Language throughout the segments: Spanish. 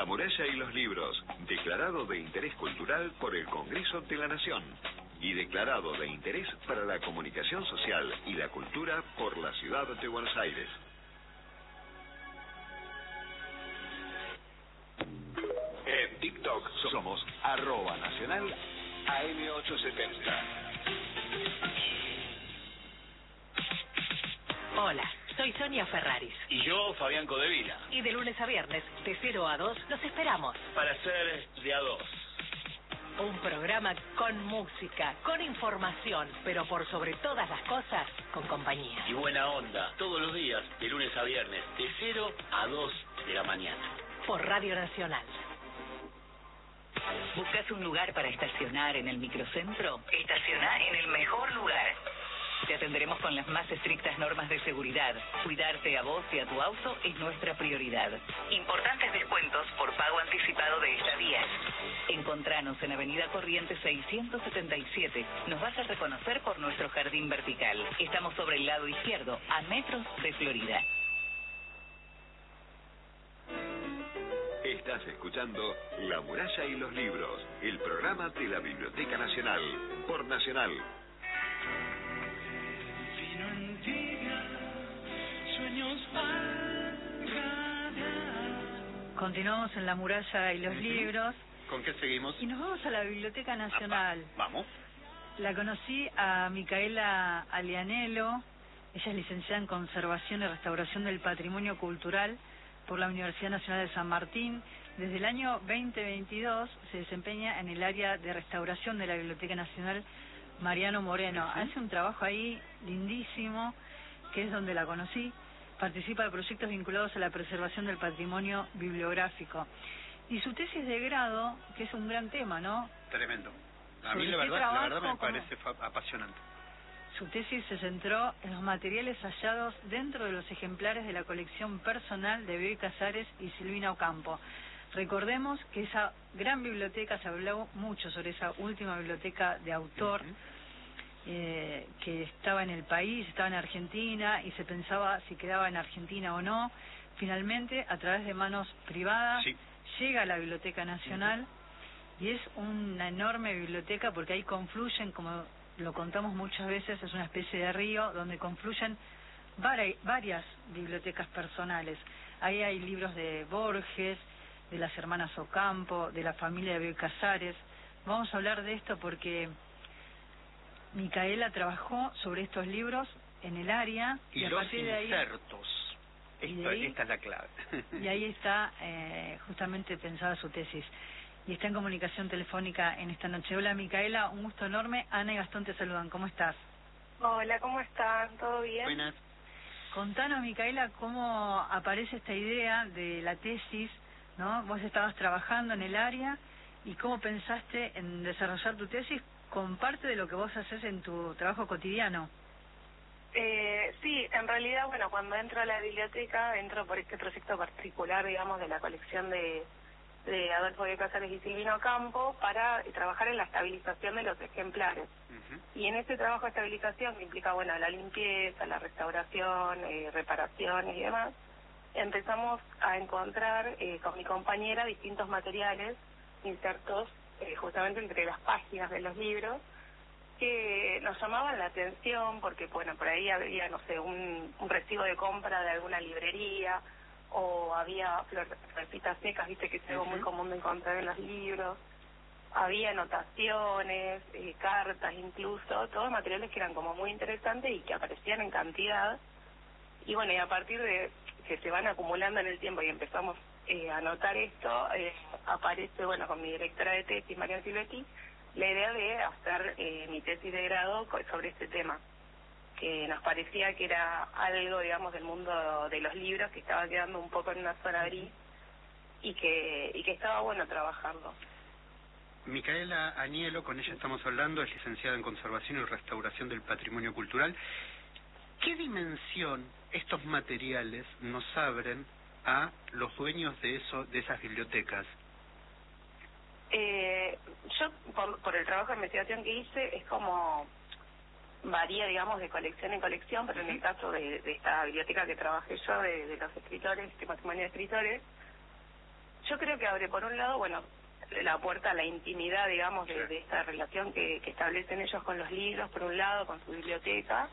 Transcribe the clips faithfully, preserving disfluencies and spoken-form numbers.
La Muralla y los Libros, declarado de interés cultural por el Congreso de la Nación y declarado de interés para la comunicación social y la cultura por la Ciudad de Buenos Aires. En TikTok somos arroba nacional A M ochocientos setenta. Hola, soy Sonia Ferraris. Y yo, Fabián Codevila. Y de lunes a viernes, de cero a dos, los esperamos. Para ser de a dos. Un programa con música, con información, pero por sobre todas las cosas, con compañía. Y buena onda, todos los días, de lunes a viernes, de cero a dos de la mañana. Por Radio Nacional. ¿Buscas un lugar para estacionar en el microcentro? Estacioná en el mejor lugar. Te atenderemos con las más estrictas normas de seguridad. Cuidarte a vos y a tu auto es nuestra prioridad. Importantes descuentos por pago anticipado de estadías. Encontranos en Avenida Corrientes seiscientos setenta y siete. Nos vas a reconocer por nuestro jardín vertical. Estamos sobre el lado izquierdo, a metros de Florida. Estás escuchando La Muralla y los Libros, el programa de la Biblioteca Nacional, por Nacional. Continuamos en La Muralla y los uh-huh. Libros. ¿Con qué seguimos? Y nos vamos a la Biblioteca Nacional. Ah, vamos. La conocí a Micaela Alianello. Ella es licenciada en Conservación y Restauración del Patrimonio Cultural por la Universidad Nacional de San Martín. Desde el año veinte veintidós se desempeña en el área de restauración de la Biblioteca Nacional Mariano Moreno. Uh-huh. Hace un trabajo ahí lindísimo, que es donde la conocí. Participa de proyectos vinculados a la preservación del patrimonio bibliográfico. Y su tesis de grado, que es un gran tema, ¿no? Tremendo. A mí la verdad, la verdad me parece como... apasionante. Su tesis se centró en los materiales hallados dentro de los ejemplares de la colección personal de Bioy Casares y Silvina Ocampo. Recordemos que esa gran biblioteca, se habló mucho sobre esa última biblioteca de autor, uh-huh. eh, que estaba en el país, estaba en Argentina, y se pensaba si quedaba en Argentina o no. Finalmente, a través de manos privadas, sí. llega a la Biblioteca Nacional, uh-huh. y es una enorme biblioteca porque ahí confluyen, como lo contamos muchas veces, es una especie de río donde confluyen vari, varias bibliotecas personales. Ahí hay libros de Borges, de las hermanas Ocampo, de la familia de Bioy Casares. Vamos a hablar de esto porque Micaela trabajó sobre estos libros en el área. Y, y a los partir de ahí, insertos. Esto, ahí, esta es la clave. Y ahí está eh, justamente pensada su tesis. Y está en comunicación telefónica en esta noche. Hola Micaela, un gusto enorme. Ana y Gastón te saludan. ¿Cómo estás? Hola, ¿cómo están? ¿Todo bien? Buenas. Contanos, Micaela, cómo aparece esta idea de la tesis, ¿no? Vos estabas trabajando en el área y cómo pensaste en desarrollar tu tesis con parte de lo que vos haces en tu trabajo cotidiano. Eh, sí, en realidad, bueno, cuando entro a la biblioteca, entro por este proyecto particular, digamos, de la colección de, de Adolfo Bioy Casares y Silvina Ocampo para eh, trabajar en la estabilización de los ejemplares. Uh-huh. Y en este trabajo de estabilización, que implica, bueno, la limpieza, la restauración, eh, reparaciones y demás, empezamos a encontrar eh, con mi compañera distintos materiales insertos eh, justamente entre las páginas de los libros que nos llamaban la atención porque, bueno, por ahí había, no sé, un, un recibo de compra de alguna librería o había florecitas secas, viste, que es algo uh-huh. muy común de encontrar en los libros. Había anotaciones, eh, cartas incluso, todos materiales que eran como muy interesantes y que aparecían en cantidad. Y bueno, y a partir de que se van acumulando en el tiempo y empezamos eh, a notar esto, eh, aparece, bueno, con mi directora de tesis, María Silvetti, la idea de hacer eh, mi tesis de grado sobre este tema, que nos parecía que era algo, digamos, del mundo de los libros que estaba quedando un poco en una zona gris y que, y que estaba bueno trabajarlo. Micaela Alianello, con ella estamos hablando, es licenciada en Conservación y Restauración del Patrimonio Cultural. ¿Qué dimensión estos materiales nos abren a los dueños de eso, de esas bibliotecas? Eh, yo, por, por el trabajo de investigación que hice, es como varía, digamos, de colección en colección, pero en el caso de, de esta biblioteca que trabajé yo, de, de los escritores, este patrimonio de escritores, yo creo que abre, por un lado, bueno, la puerta a la intimidad, digamos, de, de esta relación que, que establecen ellos con los libros, por un lado, con su biblioteca,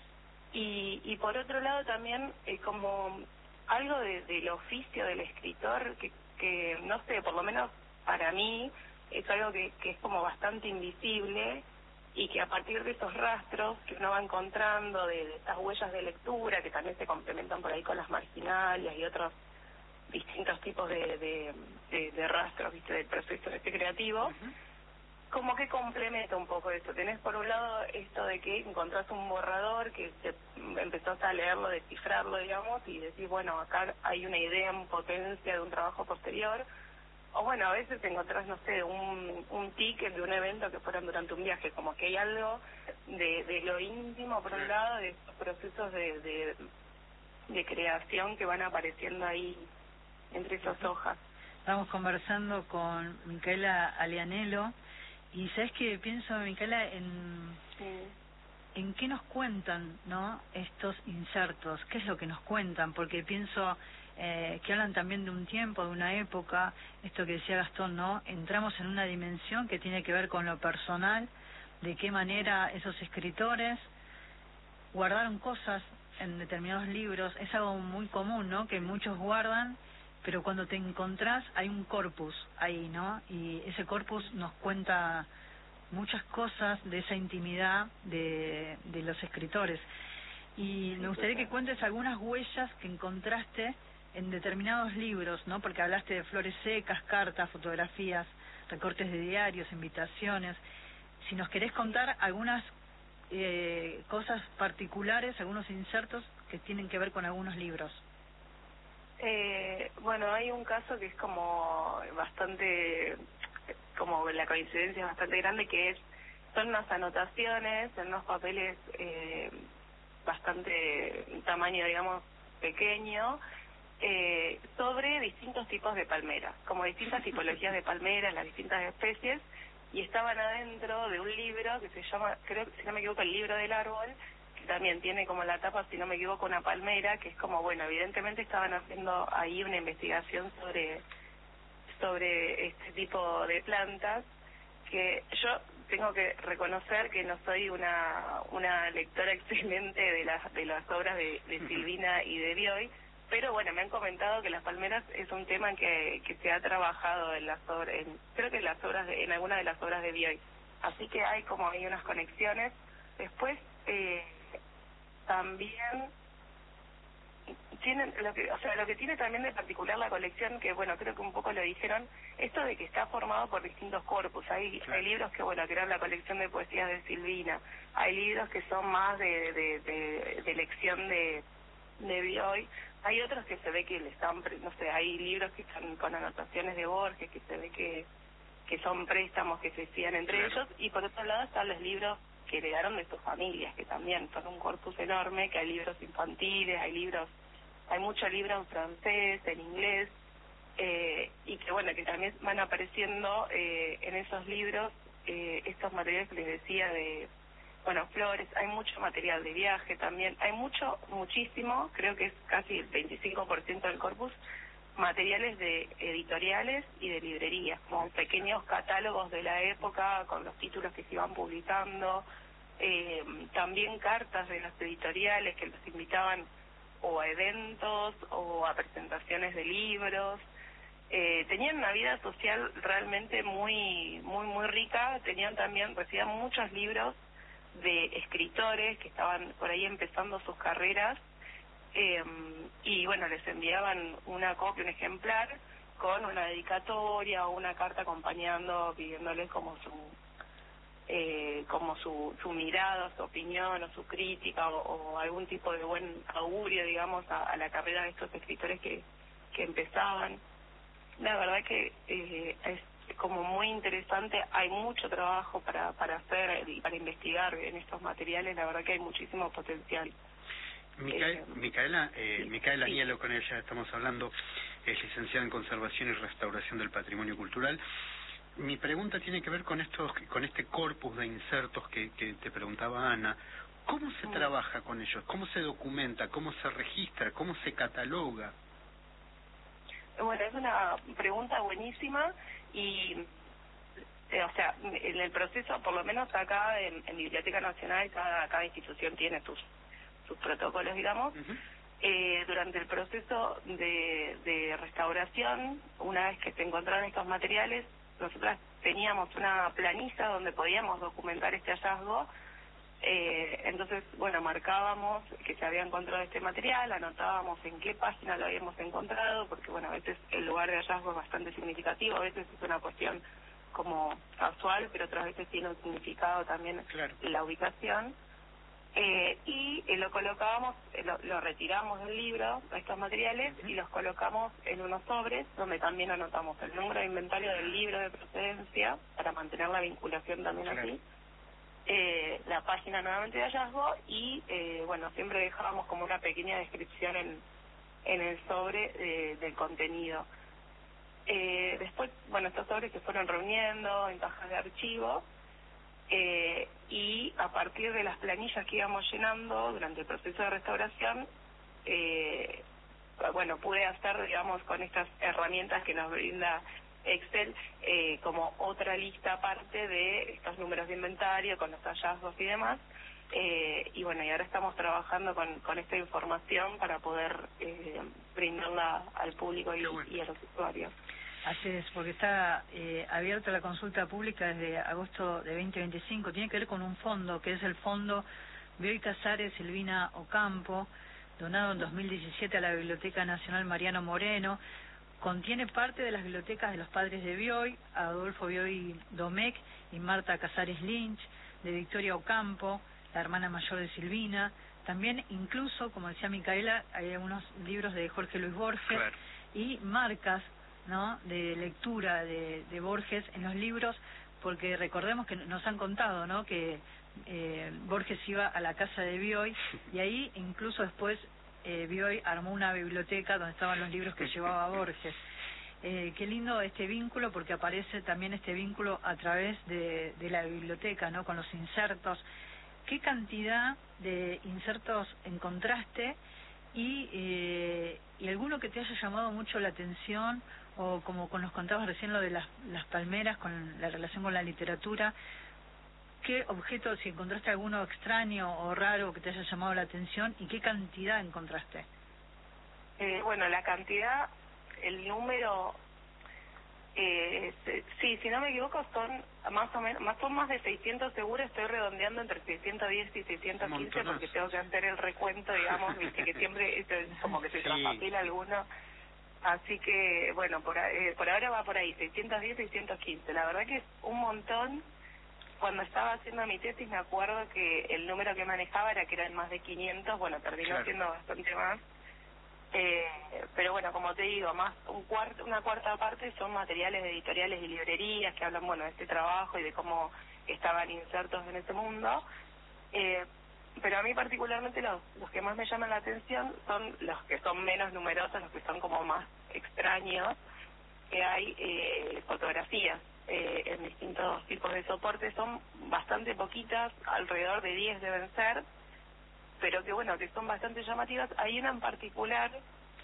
y, y por otro lado también eh, como algo de, del oficio del escritor, que, que, no sé, por lo menos para mí, es algo que, que es como bastante invisible, y que a partir de esos rastros que uno va encontrando, de, de estas huellas de lectura, que también se complementan por ahí con las marginales y otros distintos tipos de, de, de, de rastros, ¿viste?, del proceso este creativo, uh-huh. como que complementa un poco eso. Tenés por un lado esto de que encontrás un borrador, que te empezás a leerlo, descifrarlo, digamos, y decís, bueno, acá hay una idea en potencia de un trabajo posterior. O bueno, a veces encontrás, no sé, un, un ticket de un evento que fueron durante un viaje, como que hay algo de, de lo íntimo, por un lado, de estos procesos de, de, de creación que van apareciendo ahí entre esas hojas. Estamos conversando con Micaela Alianello, y ¿sabes qué pienso, Micaela, en, sí. en qué nos cuentan, ¿no?, estos insertos? ¿Qué es lo que nos cuentan? Porque pienso... Eh, que hablan también de un tiempo, de una época, esto que decía Gastón, ¿no? Entramos en una dimensión que tiene que ver con lo personal, de qué manera esos escritores guardaron cosas en determinados libros. Es algo muy común, ¿no?, que muchos guardan, pero cuando te encontrás hay un corpus ahí, ¿no? Y ese corpus nos cuenta muchas cosas de esa intimidad de, de los escritores. Y me gustaría que cuentes algunas huellas que encontraste en determinados libros, ¿no? Porque hablaste de flores secas, cartas, fotografías, recortes de diarios, invitaciones. Si nos querés contar algunas eh, cosas particulares, algunos insertos que tienen que ver con algunos libros. Eh, bueno, hay un caso que es como bastante, como la coincidencia es bastante grande, que es son unas anotaciones en unos papeles eh, bastante tamaño, digamos, pequeño, eh, sobre distintos tipos de palmeras, como distintas tipologías de palmeras, las distintas especies, y estaban adentro de un libro que se llama, creo que si no me equivoco, el libro del árbol, que también tiene como la tapa, si no me equivoco, una palmera, que es como, bueno, evidentemente estaban haciendo ahí una investigación sobre sobre este tipo de plantas, que yo tengo que reconocer que no soy una una lectora excelente de las de las obras de, de Silvina y de Bioy, pero bueno, me han comentado que las palmeras es un tema que que se ha trabajado en las obras, en, creo que en las obras de, en alguna de las obras de Bioy, así que hay como hay unas conexiones. Después eh, también tienen lo que, o sea, lo que tiene también de particular la colección, que bueno, creo que un poco lo dijeron, esto de que está formado por distintos corpus. Hay, hay libros que bueno, que eran la colección de poesías de Silvina, hay libros que son más de de, de, de lección de de Bioy, hay otros que se ve que le están, no sé, hay libros que están con anotaciones de Borges, que se ve que que son préstamos que se hacían entre claro. ellos, y por otro lado están los libros que heredaron de sus familias, que también son un corpus enorme, que hay libros infantiles, hay libros, hay muchos libros en francés, en inglés, eh, y que bueno, que también van apareciendo eh, en esos libros eh, estos materiales que les decía de, bueno, flores, hay mucho material de viaje también, hay mucho, muchísimo, creo que es casi el veinticinco por ciento del corpus, materiales de editoriales y de librerías, como pequeños catálogos de la época con los títulos que se iban publicando, eh, también cartas de las editoriales que los invitaban o a eventos o a presentaciones de libros. Eh, tenían una vida social realmente muy muy muy rica, tenían también, recibían muchos libros de escritores que estaban por ahí empezando sus carreras, eh, y bueno, les enviaban una copia, un ejemplar con una dedicatoria o una carta acompañando, pidiéndoles como su eh, como su, su mirada, su opinión o su crítica o, o algún tipo de buen augurio, digamos, a, a la carrera de estos escritores que, que empezaban. La verdad que eh, es como muy interesante, hay mucho trabajo para, para hacer y para investigar en estos materiales, la verdad que hay muchísimo potencial. Micaela, eh, Micaela, eh, sí, Micaela sí. Alianello, con ella estamos hablando, es licenciada en Conservación y Restauración del Patrimonio Cultural. Mi pregunta tiene que ver con estos, con este corpus de insertos que, que te preguntaba Ana. ¿Cómo se mm. trabaja con ellos? ¿Cómo se documenta? ¿Cómo se registra? ¿Cómo se cataloga? Bueno, Bueno, es una pregunta buenísima y, eh, o sea, en el proceso, por lo menos acá en, en Biblioteca Nacional, cada, cada institución tiene sus, sus protocolos, digamos. Uh-huh. Eh, durante el proceso de, de restauración, una vez que se encontraron estos materiales, nosotras teníamos una planilla donde podíamos documentar este hallazgo. Eh, entonces, bueno, marcábamos que se había encontrado este material, anotábamos en qué página lo habíamos encontrado, porque, bueno, a veces el lugar de hallazgo es bastante significativo, a veces es una cuestión como casual, pero otras veces tiene un significado también, claro, la ubicación. Eh, y eh, lo colocábamos, eh, lo, lo retiramos del libro, estos materiales, uh-huh, y los colocamos en unos sobres donde también anotamos el número de inventario del libro de procedencia para mantener la vinculación también, claro, así, eh, la página nuevamente de hallazgo y, eh, bueno, siempre dejábamos como una pequeña descripción en, en el sobre eh, del contenido. Eh, después, bueno, estos sobres se fueron reuniendo en cajas de archivo. Eh, y a partir de las planillas que íbamos llenando durante el proceso de restauración, eh, bueno, pude hacer, digamos, con estas herramientas que nos brinda Excel, eh, como otra lista aparte de estos números de inventario, con los hallazgos y demás. Eh, y bueno, y ahora estamos trabajando con, con esta información para poder eh, brindarla al público y, bueno, y a los usuarios. Así es, porque está eh, abierta la consulta pública desde agosto de veinte veinticinco. Tiene que ver con un fondo, que es el Fondo Bioy Casares Silvina Ocampo, donado en dos mil diecisiete a la Biblioteca Nacional Mariano Moreno. Contiene parte de las bibliotecas de los padres de Bioy, Adolfo Bioy Domecq y Marta Casares Lynch, de Victoria Ocampo, la hermana mayor de Silvina. También, incluso, como decía Micaela, hay algunos libros de Jorge Luis Borges, claro, y marcas, ¿no?, de lectura de, de Borges en los libros, porque recordemos que nos han contado, ¿no?, que eh, Borges iba a la casa de Bioy y ahí incluso después eh, Bioy armó una biblioteca donde estaban los libros que llevaba Borges. Eh, qué lindo este vínculo, porque aparece también este vínculo a través de, de la biblioteca, ¿no?, con los insertos. ¿Qué cantidad de insertos encontraste y, eh, y alguno que te haya llamado mucho la atención? O como con nos contabas recién lo de las, las palmeras, con la relación con la literatura, ¿qué objeto, si encontraste alguno extraño o raro que te haya llamado la atención, y qué cantidad encontraste? Eh, bueno, la cantidad, el número, eh, sí, si no me equivoco, son más o menos, más son más de seiscientos seguro, estoy redondeando entre seiscientos diez y seiscientos quince porque tengo que hacer el recuento, digamos, viste que siempre esto es como que se traspapela alguno. Así que, bueno, por, eh, por ahora va por ahí, seiscientos diez, seiscientos quince. La verdad que es un montón. Cuando estaba haciendo mi tesis me acuerdo que el número que manejaba era que eran más de quinientos, bueno, terminó, claro, siendo bastante más. Eh, pero bueno, como te digo, más un cuarto, una cuarta parte son materiales de editoriales y librerías que hablan, bueno, de este trabajo y de cómo estaban insertos en ese mundo. Eh, Pero a mí particularmente los, los que más me llaman la atención son los que son menos numerosos, los que son como más extraños, que hay eh, fotografías eh, en distintos tipos de soportes. Son bastante poquitas, alrededor de diez deben ser, pero que bueno, que son bastante llamativas. Hay una en particular,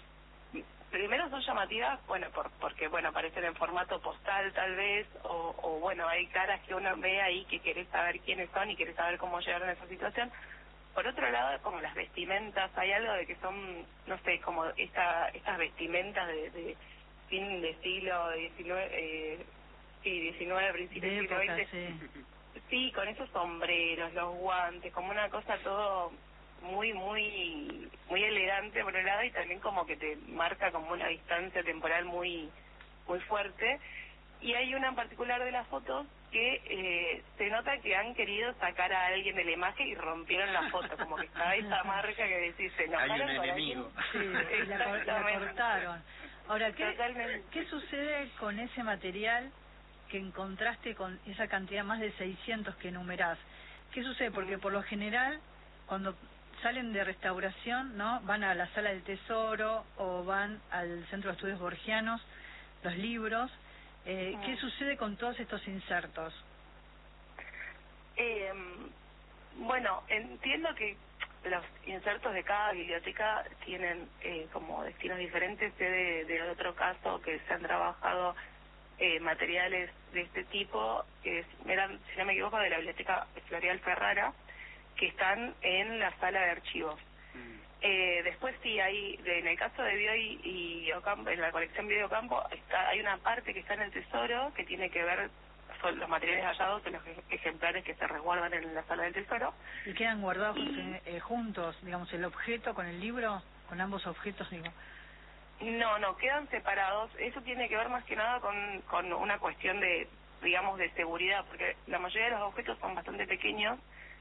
primero son llamativas, bueno, por, porque bueno, aparecen en formato postal tal vez, o, o bueno, hay caras que uno ve ahí que querés saber quiénes son y querés saber cómo llegaron a esa situación. Por otro lado, como las vestimentas, hay algo de que son, no sé, como esta, estas vestimentas de, de fin de siglo diecinueve, eh, sí, diecinueve, principio del siglo veinte. Sí. Sí, con esos sombreros, los guantes, como una cosa todo muy, muy, muy elegante por un lado, y también como que te marca como una distancia temporal muy, muy fuerte. Y hay una en particular de las fotos que eh, se nota que han querido sacar a alguien de la imagen y rompieron la foto, como que está esa marca que decís, se enojaron hay un enemigo. Sí, la, la cortaron. Ahora, ¿qué, ¿qué sucede con ese material que encontraste, con esa cantidad más de seiscientos que enumerás? ¿Qué sucede? Porque por lo general, cuando salen de restauración, ¿no?, van a la Sala del Tesoro o van al Centro de Estudios Borgianos, los libros. Eh, ¿Qué sucede con todos estos insertos? Eh, bueno, entiendo que los insertos de cada biblioteca tienen eh, como destinos diferentes. Sé de, de otro caso que se han trabajado eh, materiales de este tipo, que es, eran, si no me equivoco, de la Biblioteca Floreal Ferrara, que están en la sala de archivos. Mm. Eh, después sí hay, de, en el caso de Bio y, y Ocampo, en la colección Bio y Ocampo, está, hay una parte que está en el tesoro que tiene que ver son los materiales hallados en los ejemplares que se resguardan en la sala del tesoro. ¿Y quedan guardados y... eh, juntos, digamos, el objeto con el libro, con ambos objetos, digo? No, no, quedan separados. Eso tiene que ver más que nada con, con una cuestión de, digamos, de seguridad, porque la mayoría de los objetos son bastante pequeños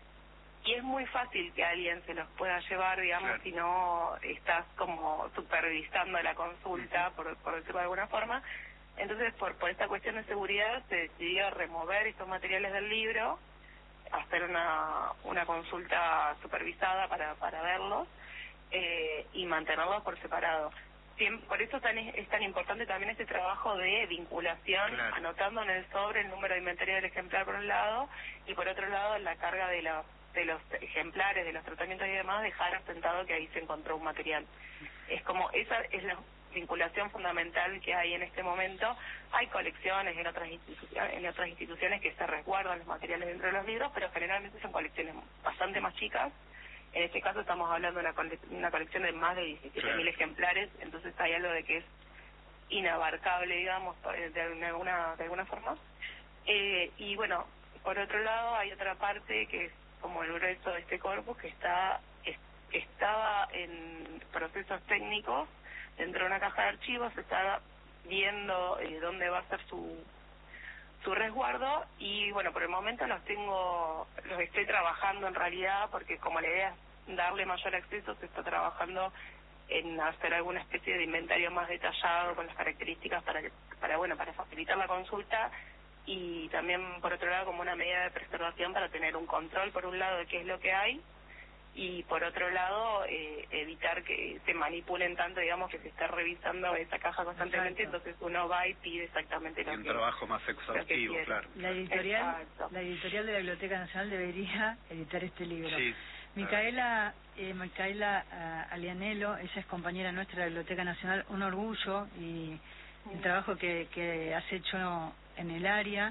y es muy fácil que alguien se los pueda llevar, digamos, claro. Si no estás como supervisando la consulta, por, por decirlo de alguna forma. Entonces, por, por esta cuestión de seguridad, se decidió remover estos materiales del libro, hacer una, una consulta supervisada para, para verlos eh, y mantenerlos por separado. Siempre, por eso tan, es tan importante también este trabajo de vinculación, claro. Anotando en el sobre el número de inventario del ejemplar por un lado, y por otro lado la carga de los, de los ejemplares, de los tratamientos y demás, dejar asentado que ahí se encontró un material. Es como, esa es la vinculación fundamental que hay en este momento. Hay colecciones en otras instituciones, en otras instituciones que se resguardan los materiales dentro de los libros, pero generalmente son colecciones bastante más chicas. En este caso estamos hablando de una, cole una colección de más de diecisiete mil ejemplares, entonces hay algo de que es inabarcable, digamos, de alguna, de alguna forma. Eh, y bueno, por otro lado hay otra parte que es como el grueso de este corpus que está es, que estaba en procesos técnicos dentro de una caja de archivos. Se está viendo eh, dónde va a ser su su resguardo y bueno, por el momento los tengo, los estoy trabajando en realidad, porque como la idea es darle mayor acceso, se está trabajando en hacer alguna especie de inventario más detallado con las características para que, para bueno, para facilitar la consulta, y también por otro lado como una medida de preservación para tener un control por un lado de qué es lo que hay, y por otro lado eh, evitar que se manipulen tanto, digamos, que se esté revisando esa caja constantemente. Exacto. Entonces uno va y pide exactamente lo que... Y un trabajo más exhaustivo, claro. La editorial, la editorial de la Biblioteca Nacional debería editar este libro. Sí. Micaela, eh, Micaela uh, Alianello, ella es compañera nuestra de la Biblioteca Nacional, un orgullo, y el trabajo que, que has hecho en el área,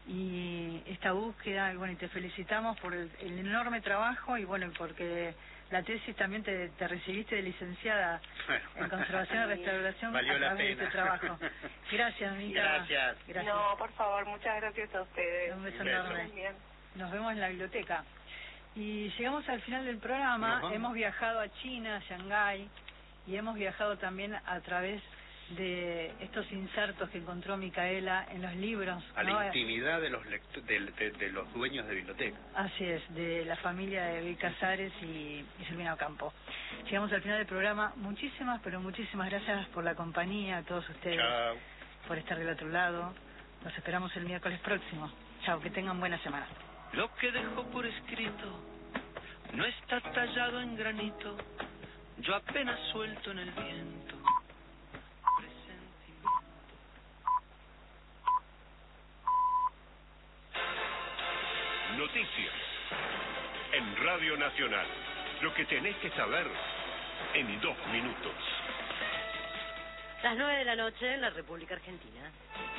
y esta búsqueda, y bueno, y te felicitamos por el, el enorme trabajo, y bueno, porque la tesis también te, te recibiste de licenciada en conservación y restauración. Valió a la través pena. de este trabajo. Gracias, Mica. Gracias. Gracias. No, por favor, muchas gracias a ustedes. Un beso enorme. Nos vemos en la biblioteca. Y llegamos al final del programa. Hemos viajado a China, a Shanghái, y hemos viajado también a través de estos insertos que encontró Micaela en los libros, a ¿no? La intimidad de los lectu de, de, de los dueños de biblioteca. Así es, de la familia de Bioy Casares y, y Silvina Ocampo. Llegamos al final del programa. Muchísimas, pero muchísimas gracias por la compañía, a todos ustedes. Chao. Por estar del otro lado. Los esperamos el miércoles próximo. Chao, que tengan buena semana. Lo que dejó por escrito no está tallado en granito, yo apenas suelto en el viento. Noticias en Radio Nacional. Lo que tenés que saber en dos minutos. Las nueve de la noche en la República Argentina.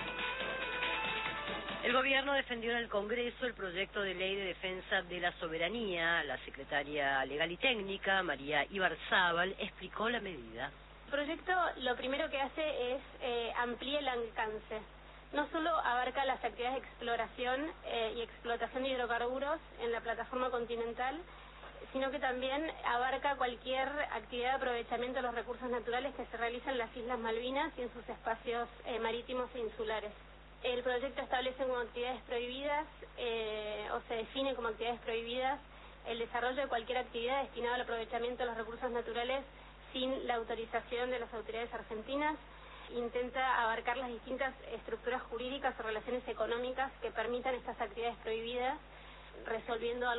El gobierno defendió en el Congreso el proyecto de ley de defensa de la soberanía. La secretaria legal y técnica, María Ibarzábal, explicó la medida. El proyecto lo primero que hace es eh, ampliar el alcance. No solo abarca las actividades de exploración eh, y explotación de hidrocarburos en la plataforma continental, sino que también abarca cualquier actividad de aprovechamiento de los recursos naturales que se realiza en las Islas Malvinas y en sus espacios eh, marítimos e insulares. El proyecto establece como actividades prohibidas, eh, o se define como actividades prohibidas, el desarrollo de cualquier actividad destinada al aprovechamiento de los recursos naturales sin la autorización de las autoridades argentinas. Intenta abarcar las distintas estructuras jurídicas o relaciones económicas que permitan estas actividades prohibidas, resolviendo